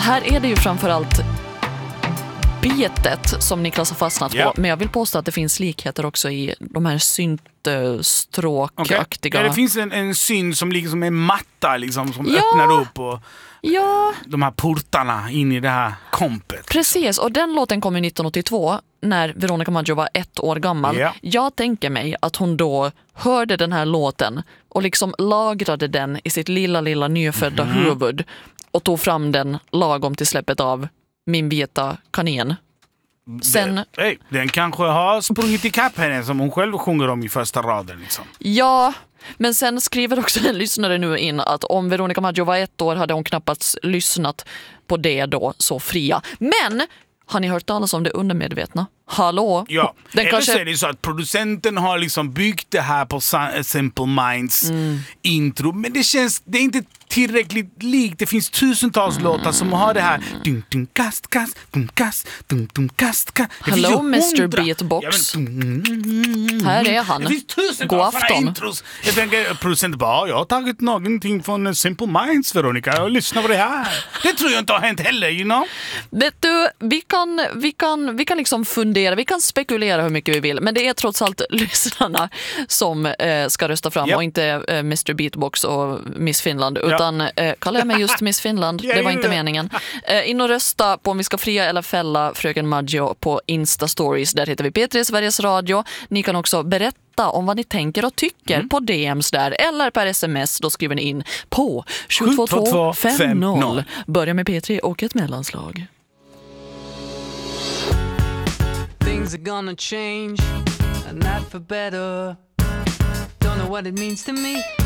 här är det ju framförallt betet som Niklas har fastnat på, men jag vill påstå att det finns likheter också i de här syntstråkaktiga. Ja, det finns en synt som ligger som en matta liksom, som öppnar upp och de här portarna in i det här kompet. Precis, och den låten kom 1982 när Veronica Maggio var 1 år gammal. Jag tänker mig att hon då hörde den här låten och liksom lagrade den i sitt lilla nyfödda huvud och tog fram den lagom till släppet av Min vita kanin. Sen, den kanske har sprungit ikapp henne som hon själv sjunger om i första raden. Liksom. Ja, men sen skriver också en lyssnare nu in att om Veronica Maggio var 1 år hade hon knappast lyssnat på det då så fria. Men har ni hört talas om det undermedvetna? Hallå? Ja, den eller så är det så att producenten har liksom byggt det här på Simple Minds intro. Men det är inte tillräckligt likt. Det finns tusentals låtar som har det här. Hello Mr. Beatbox. Här är han. Det finns tusentals God afton. intros. Jag tänker producenten bara, jag har tagit någonting från Simple Minds, Veronica, och lyssna på det här. Det tror jag inte har hänt heller, you know? Vet du, vi kan liksom fundera, vi kan spekulera hur mycket vi vill, men det är trots allt lyssnarna som ska rösta fram och inte Mr. Beatbox och Miss Finland, utan kallar jag mig just Miss Finland, det var inte meningen. In och rösta på om vi ska fria eller fälla Fröken Maggio på Insta-stories, där heter vi P3 Sveriges Radio. Ni kan också berätta om vad ni tänker och tycker på DMs där, eller per sms, då skriver ni in på 72250. Börja med P3 och ett mellanslag. Things are gonna change, and not for better. Don't know what it means to me.